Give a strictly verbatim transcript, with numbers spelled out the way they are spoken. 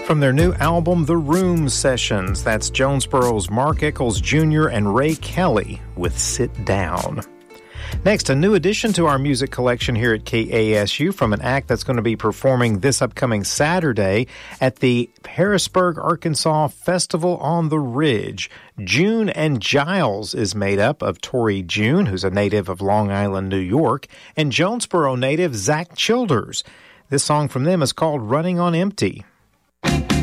From their new album, The Room Sessions, that's Jonesboro's Mark Eccles Junior and Ray Kelly with Sit Down. Next, a new addition to our music collection here at K A S U from an act that's going to be performing this upcoming Saturday at the Harrisburg, Arkansas Festival on the Ridge. June and Giles is made up of Tori June, who's a native of Long Island, New York, and Jonesboro native Zach Childers. This song from them is called Running on Empty.